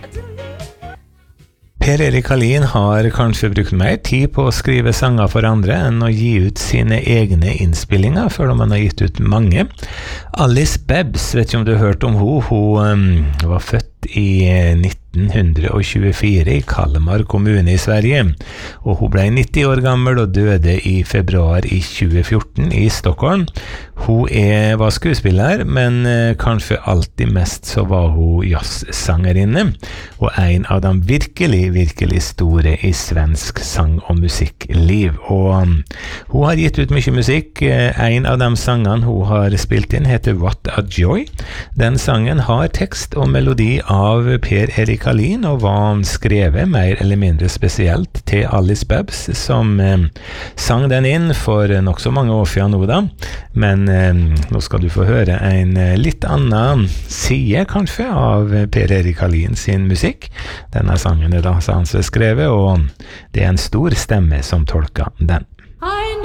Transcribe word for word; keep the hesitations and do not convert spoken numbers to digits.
Per Erik Hallin har kanskje brukt mer tid på å skrive sanger for andre enn å gi ut sine egne innspillinger, før man har gitt ut mange. Alice Babs, vet ikke om du har hørt om henne, hun um, var født i nitten tjuefire i Kalmar kommune i Sverige, og hun ble nitti år gammel og døde i februar i tjue fjorten i Stockholm. Hun er, var skuespiller, men eh, kanskje alltid mest så var hun jazzsangerinne, og en av de virkelig, virkelig store i svensk sang- og musikkliv. Og um, hun har gitt ut mye musikk. En av de sangene hun har spilt inn heter What a Joy. Den sangen har tekst og melodi av Per Erik Hallin, og var skrevet mer eller mindre spesielt til Alice Babs, som eh, sang den inn for nok så mange år siden nå da. Men eh, nå skal du få høre en eh, litt annen side kanskje av Per Erik Hallin sin musikk. Denne sangen er da hans skrevet, og det er en stor stemme som tolker den.